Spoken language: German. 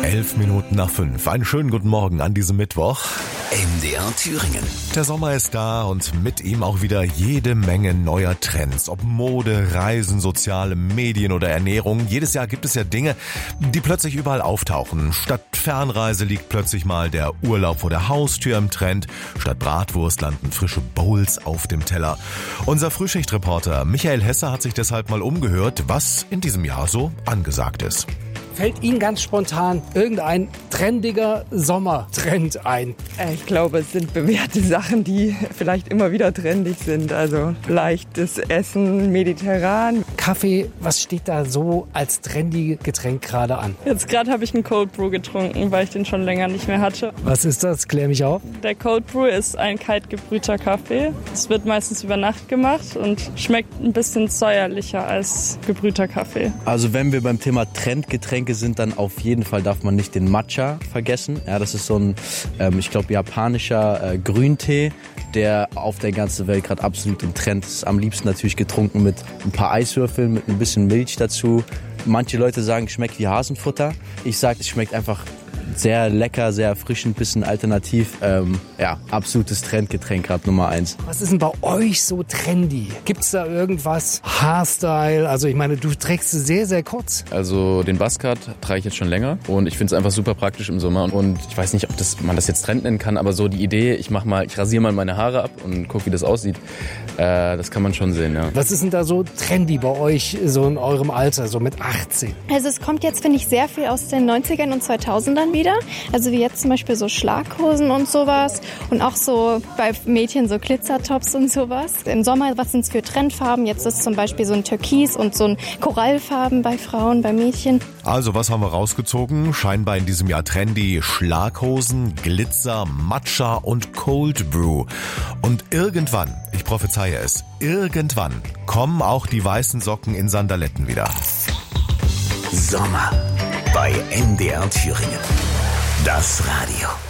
5:11. Einen schönen guten Morgen an diesem Mittwoch. MDR Thüringen. Der Sommer ist da und mit ihm auch wieder jede Menge neuer Trends. Ob Mode, Reisen, soziale Medien oder Ernährung. Jedes Jahr gibt es ja Dinge, die plötzlich überall auftauchen. Statt Fernreise liegt plötzlich mal der Urlaub vor der Haustür im Trend. Statt Bratwurst landen frische Bowls auf dem Teller. Unser Frühschichtreporter Michael Hesse hat sich deshalb mal umgehört, was in diesem Jahr so angesagt ist. Fällt Ihnen ganz spontan irgendein trendiger Sommertrend ein? Ich glaube, es sind bewährte Sachen, die vielleicht immer wieder trendig sind. Also leichtes Essen, mediterran. Kaffee, was steht da so als trendy Getränk gerade an? Jetzt gerade habe ich einen Cold Brew getrunken, weil ich den schon länger nicht mehr hatte. Was ist das? Klär mich auf. Der Cold Brew ist ein kalt gebrühter Kaffee. Es wird meistens über Nacht gemacht und schmeckt ein bisschen säuerlicher als gebrühter Kaffee. Also wenn wir beim Thema Trendgetränke sind, dann auf jeden Fall darf man nicht den Matcha vergessen. Ja, das ist so ein, ich glaube, japanischer Grüntee, der auf der ganzen Welt gerade absolut im Trend ist. Am liebsten natürlich getrunken mit ein paar Eiswürfeln, mit ein bisschen Milch dazu. Manche Leute sagen, es schmeckt wie Hasenfutter. Ich sage, es schmeckt einfach sehr lecker, sehr erfrischend, bisschen alternativ. Absolutes Trendgetränk gerade Nummer 1. Was ist denn bei euch so trendy? Gibt's da irgendwas? Haarstyle? Also ich meine, du trägst es sehr, sehr kurz. Also den Buzzcut trage ich jetzt schon länger und ich finde es einfach super praktisch im Sommer. Und ich weiß nicht, ob man das jetzt Trend nennen kann, aber so die Idee, ich rasiere mal meine Haare ab und gucke, wie das aussieht, das kann man schon sehen, ja. Was ist denn da so trendy bei euch, so in eurem Alter, so mit 18? Also es kommt jetzt, finde ich, sehr viel aus den 90ern und 2000ern wieder. Also wie jetzt zum Beispiel so Schlaghosen und sowas und auch so bei Mädchen so Glitzertops und sowas. Im Sommer, was sind es für Trendfarben? Jetzt ist zum Beispiel so ein Türkis und so ein Korallfarben bei Frauen, bei Mädchen. Also was haben wir rausgezogen? Scheinbar in diesem Jahr trendy Schlaghosen, Glitzer, Matcha und Cold Brew. Und irgendwann, ich prophezeie es, irgendwann kommen auch die weißen Socken in Sandaletten wieder. Sommer bei MDR Thüringen. Das Radio.